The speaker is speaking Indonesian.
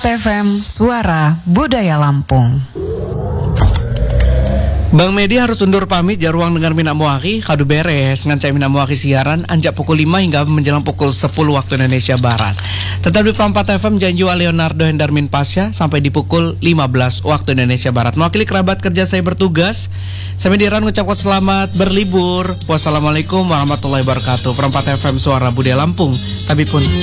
FM Suara Budaya Lampung. Bang Medi harus undur pamit jaruang dengar Mina Muaki kadu beres ngancai Mina Muaki siaran anjak pukul 5 hingga menjelang pukul 10 waktu Indonesia Barat. Tetap di Perempat FM Janju Leonardo Hendarmin Pasya sampai di pukul 15 waktu Indonesia Barat. Mewakili kerabat kerja saya bertugas, saya Mediran mengucapkan selamat berlibur. Wassalamualaikum warahmatullahi wabarakatuh. Perempat FM Suara Budaya Lampung. Tapi pun